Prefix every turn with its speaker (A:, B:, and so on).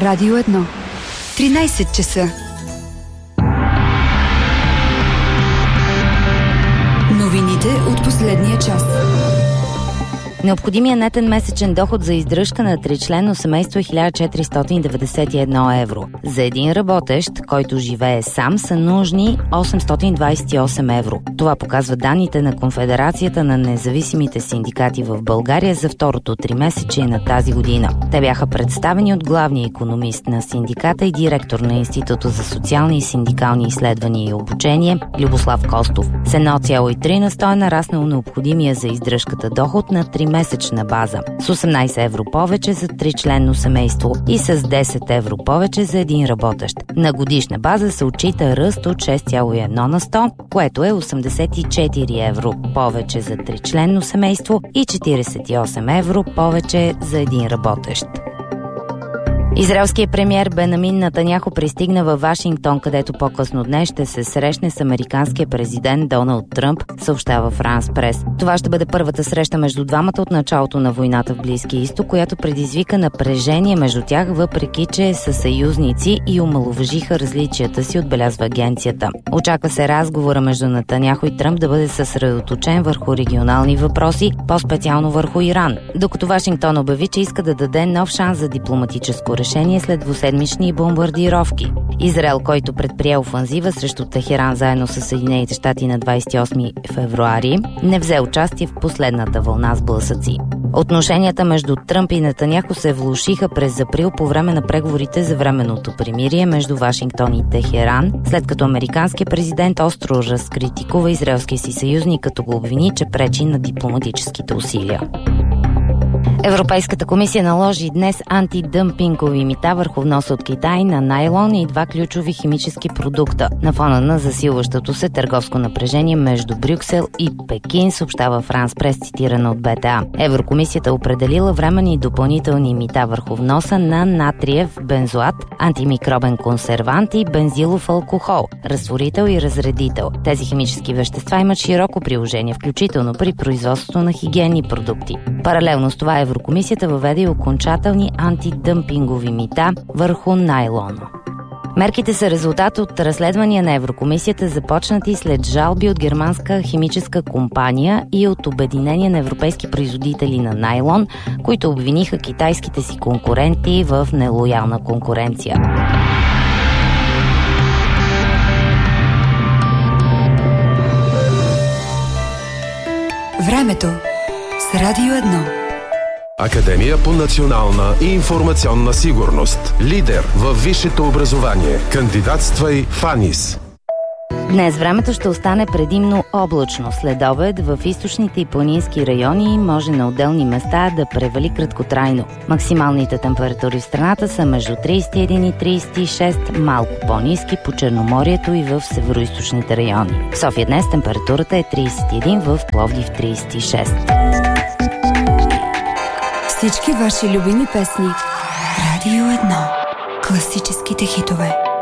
A: Радио 1. 13 часа. Новините от последния час.
B: Необходимият нетен месечен доход за издръжка на тричленно семейство е 1491 евро. За един работещ, който живее сам, са нужни 828 евро. Това показва данните на Конфедерацията на независимите синдикати в България за второто тримесечие на тази година. Те бяха представени от главния икономист на синдиката и директор на Института за социални и синдикални изследвания и обучение Любослав Костов. С 1,3 на сто е нараснал необходимия за издръжката доход на месечна база, с 18 евро повече за тричленно семейство и с 10 евро повече за един работещ. На годишна база се отчита ръст от 6,1 на сто, което е 84 евро повече за тричленно семейство и 48 евро повече за един работещ. Израелският премиер Бенямин Нетаняху пристигна във Вашингтон, където по-късно днес ще се срещне с американския президент Доналд Тръмп, съобщава Франс Прес. Това ще бъде първата среща между двамата от началото на войната в Близкия изток, която предизвика напрежение между тях, въпреки че са съюзници и омаловажиха различията си, отбелязва агенцията. Очаква се разговора между Нетаняху и Тръмп да бъде съсредоточен върху регионални въпроси, по-специално върху Иран, докато Вашингтон обяви, че иска да даде нов шанс за дипломатическо решение след двуседмични бомбардировки. Израел, който предприе офанзива срещу Техеран заедно с Съединените щати на 28 февруари, не взе участие в последната вълна сблъсъци. Отношенията между Тръмп и Нетаняху се влошиха през април по време на преговорите за временното примирие между Вашингтон и Техеран, след като американският президент остро разкритикува израелския си съюзник, като го обвини, че пречи на дипломатическите усилия. Европейската комисия наложи днес антидъмпингови мита върху вноса от Китай на найлон и два ключови химически продукта на фона на засилващото се търговско напрежение между Брюксел и Пекин, съобщава Франс Прес, цитирана от БТА. Еврокомисията определила временни и допълнителни мита върху вноса на натриев бензоат, антимикробен консервант и бензилов алкохол, разтворител и разредител. Тези химически вещества имат широко приложение, включително при производството на хигиенни продукти. Паралелно с това Еврокомисията въведе и окончателни антидъмпингови мита върху найлона. Мерките са резултат от разследвания на Еврокомисията, започнати след жалби от германска химическа компания и от обединение на европейски производители на найлон, които обвиниха китайските си конкуренти в нелоялна конкуренция.
A: Времето с Радио 1.
C: Академия по национална и информационна сигурност. Лидер във висшето образование. Кандидатствай в АНИС.
B: Днес времето ще остане предимно облачно. След обед в източните и планински райони може на отделни места да превали краткотрайно. Максималните температури в страната са между 31 и 36, малко по-ниски по Черноморието и в североизточните райони. В София днес температурата е 31, в Пловдив 36.
A: Всички ваши любими песни. Радио 1. Класическите хитове.